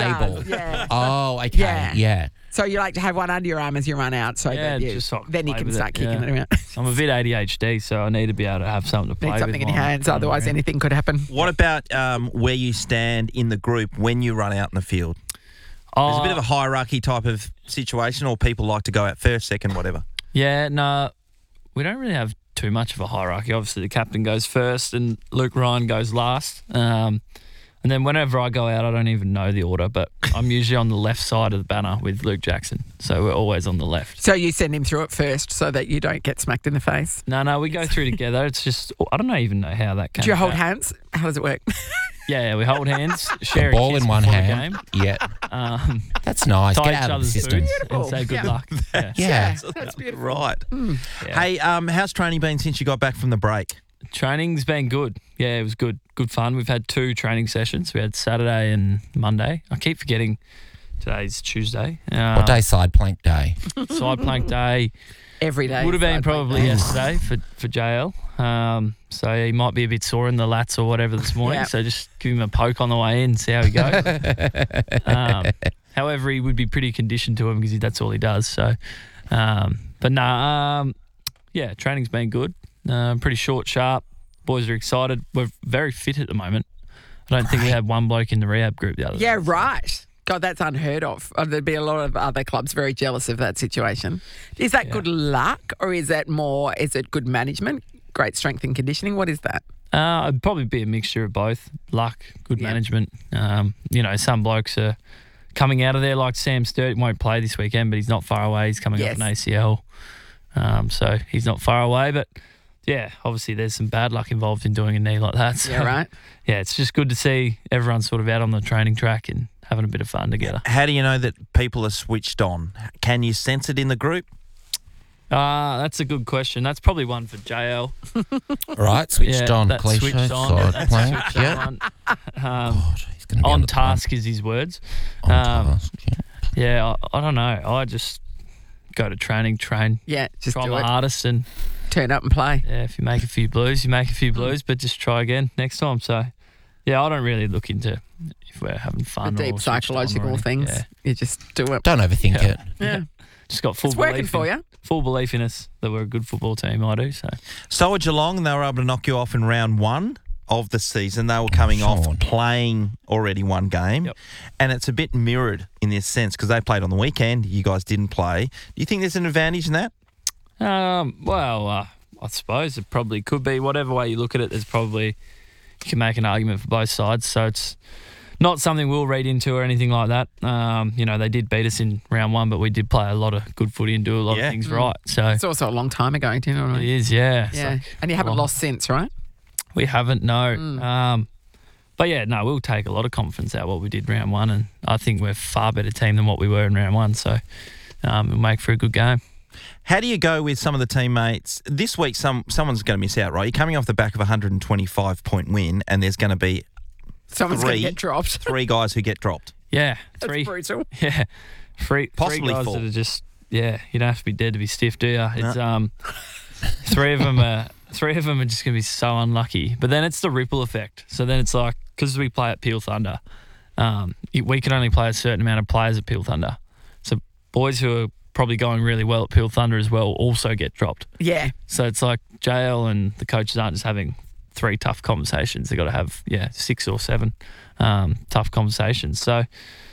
table. Yeah. Oh, okay. Yeah. So you like to have one under your arm as you run out, so Yeah, that just so I can then you play can with start it, kicking yeah. it around. I'm a bit ADHD, so I need to be able to have something to play Need with. something in your while I'm hands, running otherwise around. anything could happen. What about where you stand in the group when you run out in the field? There's a bit of a hierarchy type of situation, or people like to go out first, second, whatever. Yeah, no, we don't really have too much of a hierarchy. Obviously, the captain goes first and Luke Ryan goes last. And then whenever I go out, I don't even know the order, but I'm usually on the left side of the banner with Luke Jackson. So we're always on the left. So you send him through it first so that you don't get smacked in the face. No, we go through together. It's just, I don't even know how that came Do you hold about. hands? How does it work? Yeah, we hold hands, share The a ball kiss in one before the hand. game. Yeah. That's nice. Tie Get each out of the other's system. boots Beautiful. and say good Yeah. luck. Yeah. Yeah. That's beautiful. Right. Yeah. Hey, how's training been since you got back from the break? Training's been good. Yeah, it was good. Good fun. We've had 2 training sessions. We had Saturday and Monday. I keep forgetting today's Tuesday. What day? Side plank day. Side plank day. Every day. Would have been side probably plank. yesterday for JL. So he might be a bit sore in the lats or whatever this morning. Yeah. So just give him a poke on the way in, see how he goes. However, he would be pretty conditioned to him because that's all he does. So, but nah, yeah, training's been good. Pretty short, sharp. Boys are excited. We're very fit at the moment. I don't think we had one bloke in the rehab group the other Yeah, day. right. God, that's unheard of. There'd be a lot of other clubs very jealous of that situation. Is that good luck or is it good management? Great strength and conditioning? What is that? It'd probably be a mixture of both. Luck, good Yeah. management. Some blokes are coming out of there like Sam Sturt. Won't play this weekend, but he's not far away. He's coming Yes. off an ACL. So he's not far away. But, yeah, obviously there's some bad luck involved in doing a knee like that. So, Yeah, right. yeah, it's just good to see everyone sort of out on the training track and having a bit of fun together. How do you know that people are switched on? Can you sense it in the group? That's a good question. That's probably one for JL. Right, switched on. that Cliche. switched on. Side That's plank. switched Yeah. on. God, he's going to be On the task is his words. pump. On task. Yeah. Yeah, I don't know. I just go to training, train, Yeah, just try do my it. hardest, and Turn up and play. yeah, if you make a few blues, you make a few blues, but just try again next time. So, yeah, I don't really look into if we're having The fun. or deep switched on or psychological anything. things. Yeah. You just do it. Don't overthink Yeah. it. Yeah. Just got full It's working belief for in, you. full belief in us that we're a good football team. I do. So at Geelong, they were able to knock you off in round 1 of the season. They were coming off Sean. playing already one game. Yep. And it's a bit mirrored in this sense because they played on the weekend. You guys didn't play. Do you think there's an advantage in that? I suppose it probably could be. Whatever way you look at it, there's probably you can make an argument for both sides. So it's not something we'll read into or anything like that. They did beat us in round 1, but we did play a lot of good footy and do a lot Yeah. of things right. So It's also a long time ago, do you know what I it mean? is, yeah. It's Yeah. like, And you haven't long- lost since, right? We haven't, no. But yeah, no, we'll take a lot of confidence out of what we did round 1, and I think we're a far better team than what we were in round 1. So we'll make for a good game. How do you go with some of the teammates? This week, someone's going to miss out, right? You're coming off the back of a 125-point win, and there's going to be Someone's going to Three. get dropped. 3 guys who get dropped. Yeah, That's three. brutal. Yeah, three Possibly guys 4. that are just you don't have to be dead to be stiff, do you? It's three of them are just gonna be so unlucky. But then it's the ripple effect. So then it's like because we play at Peel Thunder, we can only play a certain amount of players at Peel Thunder. So boys who are probably going really well at Peel Thunder as well also get dropped. Yeah. So it's like JL and the coaches aren't just having 3 tough conversations. They've got to have 6 or 7 tough conversations. So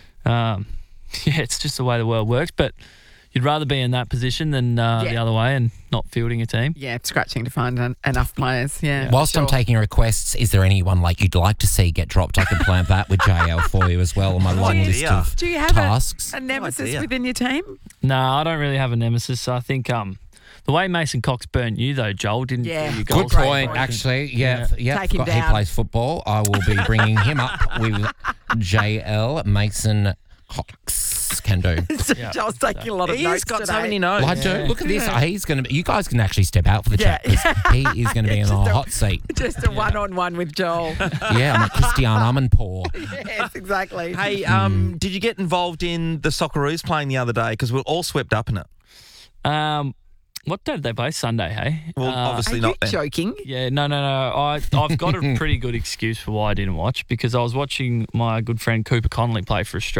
it's just the way the world works. But you'd rather be in that position than the other way and not fielding a team. Yeah, scratching to find enough players. Yeah. Whilst I'm sure. taking requests, is there anyone like you'd like to see get dropped? I can plan that with JL for you as well on my long list of Do you have tasks. a nemesis idea. within your team? No, I don't really have a nemesis. I think the way Mason Cox burnt you though, Joel didn't. Yeah. do your Good goals. point, actually. Yeah. Take him Forgot he down. plays football. I will be bringing him up with JL. Mason Cox can do. Joel's taking a lot of He's notes got today. so many notes. Well, I do. Look at this. He's going to be. You guys can actually step out for the chat because he is going to be in a hot seat. Just a one-on-one with Joel. Yeah, I'm a Christian Amanpour. Yes, exactly. Hey, did you get involved in the Socceroos playing the other day? Because we're all swept up in it. What day did they play? Sunday, hey? Well, Are obviously you not then. joking? Yeah, no. I've got a pretty good excuse for why I didn't watch because I was watching my good friend Cooper Connolly play for Australia.